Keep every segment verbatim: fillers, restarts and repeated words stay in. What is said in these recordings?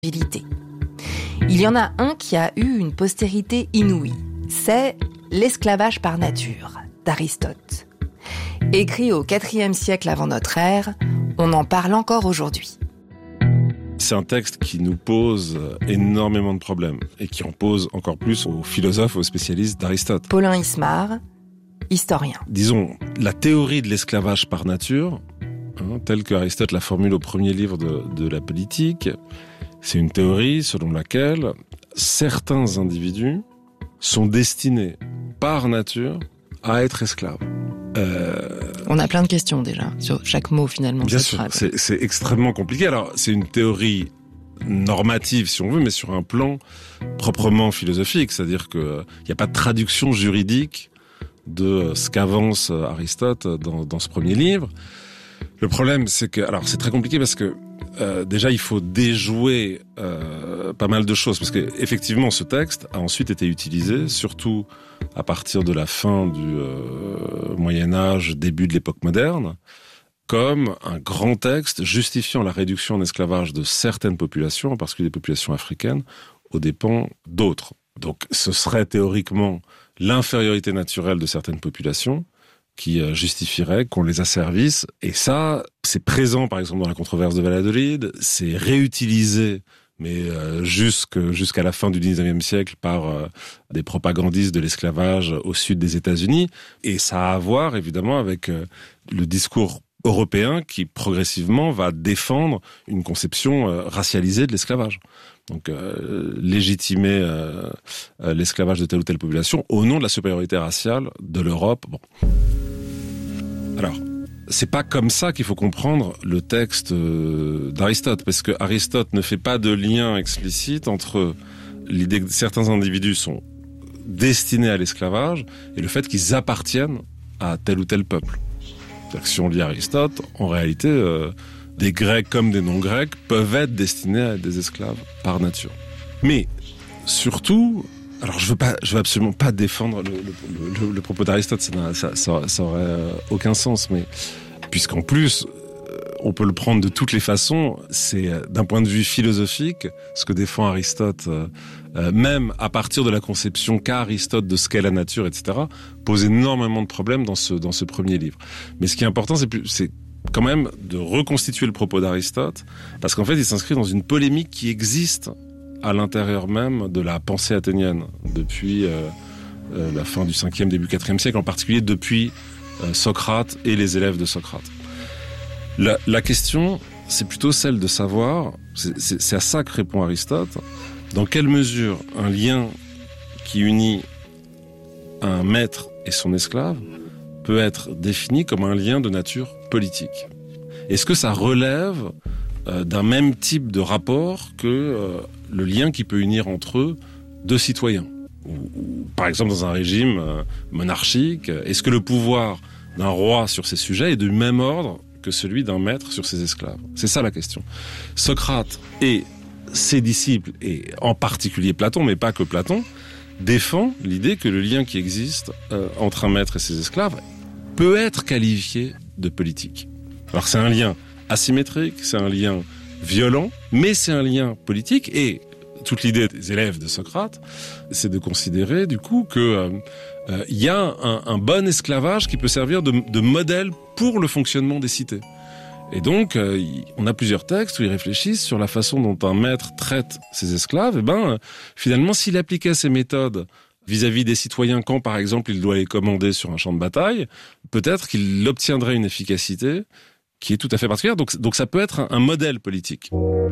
Il y en a un qui a eu une postérité inouïe. C'est L'esclavage par nature, d'Aristote. Écrit au quatrième siècle avant notre ère, on en parle encore aujourd'hui. C'est un texte qui nous pose énormément de problèmes et qui en pose encore plus aux philosophes, aux spécialistes d'Aristote. Paulin Ismar, historien. Disons, la théorie de l'esclavage par nature, hein, telle que Aristote la formule au premier livre de, de la Politique, c'est une théorie selon laquelle certains individus sont destinés par nature à être esclaves. Euh... On a plein de questions déjà sur chaque mot finalement. Bien sûr, c'est, c'est extrêmement compliqué. Alors c'est une théorie normative si on veut, mais sur un plan proprement philosophique, c'est-à-dire que il n'y a pas de traduction juridique de ce qu'avance Aristote dans, dans ce premier livre. Le problème, c'est que, alors c'est très compliqué parce que euh, déjà il faut déjouer euh, pas mal de choses parce que effectivement ce texte a ensuite été utilisé, surtout à partir de la fin du euh, Moyen Âge, début de l'époque moderne, comme un grand texte justifiant la réduction en esclavage de certaines populations, en particulier des populations africaines, aux dépens d'autres. Donc ce serait théoriquement l'infériorité naturelle de certaines populations qui justifierait qu'on les asservisse. Et ça, c'est présent par exemple dans la controverse de Valladolid, c'est réutilisé mais euh, jusque, jusqu'à la fin du dix-neuvième siècle par euh, des propagandistes de l'esclavage au sud des États-Unis. Et ça a à voir évidemment avec euh, le discours européen qui progressivement va défendre une conception euh, racialisée de l'esclavage. Donc euh, légitimer euh, euh, l'esclavage de telle ou telle population au nom de la supériorité raciale de l'Europe. Bon. Alors, c'est pas comme ça qu'il faut comprendre le texte d'Aristote, parce que Aristote ne fait pas de lien explicite entre l'idée que certains individus sont destinés à l'esclavage et le fait qu'ils appartiennent à tel ou tel peuple. C'est-à-dire que si on lit Aristote, en réalité, euh, des Grecs comme des non-Grecs peuvent être destinés à être des esclaves par nature. Mais surtout, alors je veux pas, je veux absolument pas défendre le, le, le, le propos d'Aristote, ça, ça, ça, ça aurait euh, aucun sens, mais puisqu'en plus, on peut le prendre de toutes les façons, c'est d'un point de vue philosophique, ce que défend Aristote, euh, euh, même à partir de la conception qu'a Aristote de ce qu'est la nature, et cetera, pose énormément de problèmes dans ce, dans ce premier livre. Mais ce qui est important, c'est, plus, c'est quand même de reconstituer le propos d'Aristote, parce qu'en fait, il s'inscrit dans une polémique qui existe à l'intérieur même de la pensée athénienne, depuis euh, euh, la fin du cinquième, début quatrième siècle, en particulier depuis euh, Socrate et les élèves de Socrate. La, la question, c'est plutôt celle de savoir, c'est, c'est, c'est à ça que répond Aristote, dans quelle mesure un lien qui unit un maître et son esclave peut être défini comme un lien de nature politique. Est-ce que ça relève euh, d'un même type de rapport que euh, le lien qui peut unir entre eux deux citoyens ? Ou, ou, par exemple, dans un régime euh, monarchique, est-ce que le pouvoir d'un roi sur ces sujets est du même ordre que celui d'un maître sur ses esclaves? C'est ça la question. Socrate et ses disciples, et en particulier Platon, mais pas que Platon, défend l'idée que le lien qui existe euh, entre un maître et ses esclaves peut être qualifié de politique. Alors c'est un lien asymétrique, c'est un lien violent, mais c'est un lien politique, et toute l'idée des élèves de Socrate, c'est de considérer du coup que euh, euh, y a un, un bon esclavage qui peut servir de, de modèle pour le fonctionnement des cités. Et donc, euh, y, on a plusieurs textes où ils réfléchissent sur la façon dont un maître traite ses esclaves. Et ben, euh, finalement, s'il appliquait ces méthodes vis-à-vis des citoyens quand, par exemple, il doit les commander sur un champ de bataille, peut-être qu'il obtiendrait une efficacité qui est tout à fait particulière. Donc, donc ça peut être un, un modèle politique.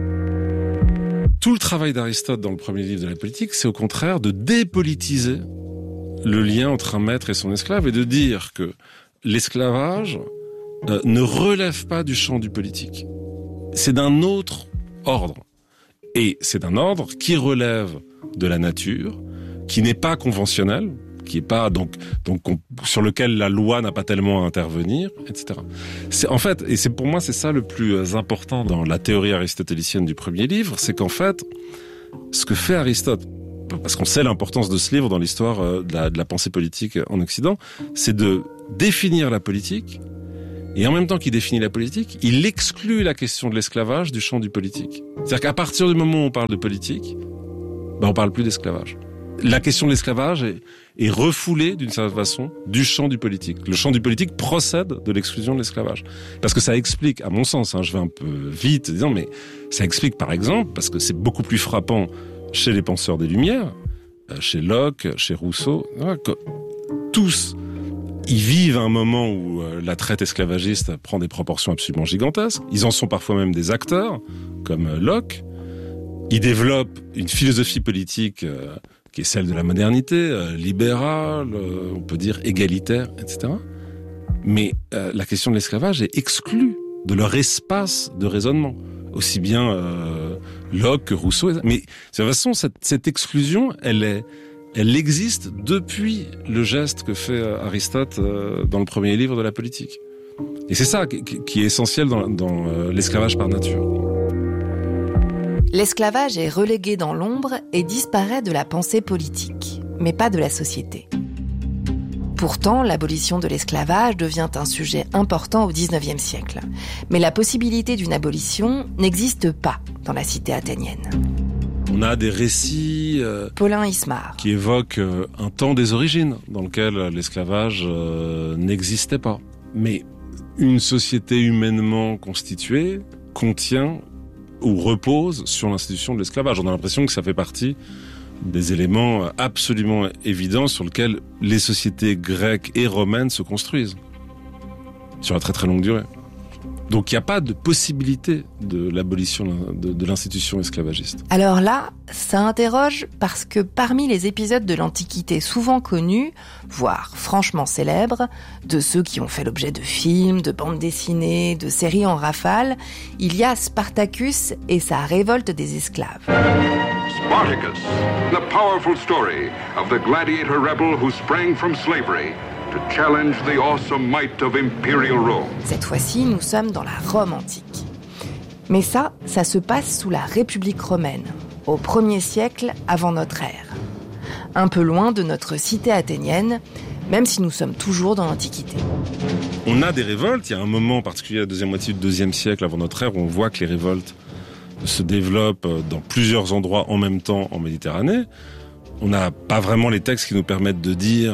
Tout le travail d'Aristote dans le premier livre de la Politique, c'est au contraire de dépolitiser le lien entre un maître et son esclave et de dire que l'esclavage euh, ne relève pas du champ du politique. C'est d'un autre ordre. Et c'est d'un ordre qui relève de la nature, qui n'est pas conventionnel, qui est pas donc donc on, sur lequel la loi n'a pas tellement à intervenir, et cetera. C'est en fait, et c'est pour moi c'est ça le plus important dans la théorie aristotélicienne du premier livre, c'est qu'en fait ce que fait Aristote, parce qu'on sait l'importance de ce livre dans l'histoire de la, de la pensée politique en Occident, c'est de définir la politique Et en même temps qu'il définit la politique, il exclut la question de l'esclavage du champ du politique. C'est-à-dire qu'à partir du moment où on parle de politique, ben on parle plus d'esclavage. La question de l'esclavage est, est refoulée d'une certaine façon du champ du politique. Le champ du politique procède de l'exclusion de l'esclavage. Parce que ça explique, à mon sens, hein, je vais un peu vite, disons, mais ça explique par exemple, parce que c'est beaucoup plus frappant chez les penseurs des Lumières, chez Locke, chez Rousseau, que tous ils vivent un moment où la traite esclavagiste prend des proportions absolument gigantesques. Ils en sont parfois même des acteurs, comme Locke. Ils développent une philosophie politique euh, qui est celle de la modernité, euh, libérale, euh, on peut dire égalitaire, et cetera. Mais euh, la question de l'esclavage est exclue de leur espace de raisonnement. Aussi bien euh, Locke que Rousseau. Mais de toute façon, cette, cette exclusion, elle est... Elle existe depuis le geste que fait Aristote dans le premier livre de la politique. Et c'est ça qui est essentiel dans, dans l'esclavage par nature. L'esclavage est relégué dans l'ombre et disparaît de la pensée politique, mais pas de la société. Pourtant, l'abolition de l'esclavage devient un sujet important au dix-neuvième siècle. Mais la possibilité d'une abolition n'existe pas dans la cité athénienne. On a des récits euh, Paulin Ismar qui évoquent euh, un temps des origines dans lequel l'esclavage euh, n'existait pas. Mais une société humainement constituée contient ou repose sur l'institution de l'esclavage. On a l'impression que ça fait partie des éléments absolument évidents sur lesquels les sociétés grecques et romaines se construisent sur la très très longue durée. Donc il n'y a pas de possibilité de l'abolition de, de l'institution esclavagiste. Alors là, ça interroge parce que parmi les épisodes de l'Antiquité souvent connus, voire franchement célèbres, de ceux qui ont fait l'objet de films, de bandes dessinées, de séries en rafale, il y a Spartacus et sa révolte des esclaves. Spartacus, the powerful story of the gladiator rebel who sprang from slavery to challenge the awesome might of imperial Rome. Cette fois-ci, nous sommes dans la Rome antique. Mais ça, ça se passe sous la République romaine, au premier siècle avant notre ère. Un peu loin de notre cité athénienne, même si nous sommes toujours dans l'Antiquité. On a des révoltes, il y a un moment en particulier, la deuxième moitié du deuxième siècle avant notre ère, où on voit que les révoltes se développent dans plusieurs endroits en même temps en Méditerranée. On n'a pas vraiment les textes qui nous permettent de dire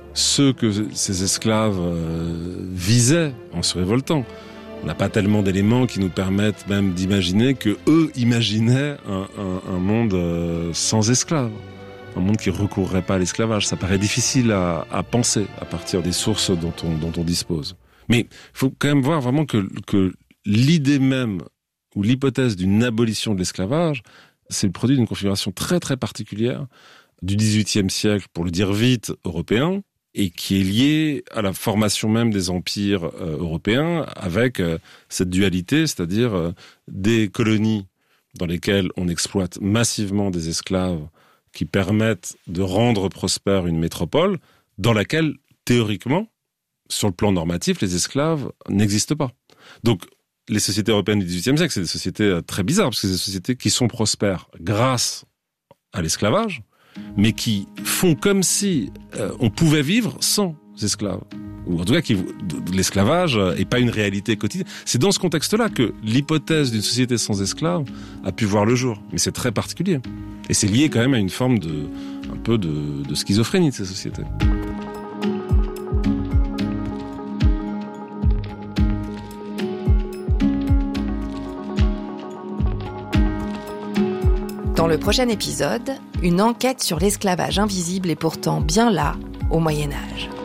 ce que ces esclaves euh, visaient en se révoltant. On n'a pas tellement d'éléments qui nous permettent même d'imaginer que eux imaginaient un, un, un monde euh, sans esclaves, un monde qui recourrait pas à l'esclavage. Ça paraît difficile à, à penser à partir des sources dont on, dont on dispose. Mais il faut quand même voir vraiment que, que l'idée même ou l'hypothèse d'une abolition de l'esclavage, c'est le produit d'une configuration très très particulière du dix-huitième siècle, pour le dire vite, européen, et qui est lié à la formation même des empires euh, européens avec euh, cette dualité, c'est-à-dire euh, des colonies dans lesquelles on exploite massivement des esclaves qui permettent de rendre prospère une métropole dans laquelle, théoriquement, sur le plan normatif, les esclaves n'existent pas. Donc, les sociétés européennes du dix-huitième siècle, c'est des sociétés très bizarres, parce que c'est des sociétés qui sont prospères grâce à l'esclavage, mais qui font comme si euh, on pouvait vivre sans esclaves. Ou en tout cas, qui, l'esclavage n'est pas une réalité quotidienne. C'est dans ce contexte-là que l'hypothèse d'une société sans esclaves a pu voir le jour. Mais c'est très particulier. Et c'est lié quand même à une forme de, un peu de, de schizophrénie de ces sociétés. Dans le prochain épisode, une enquête sur l'esclavage invisible et pourtant bien là, au Moyen-Âge.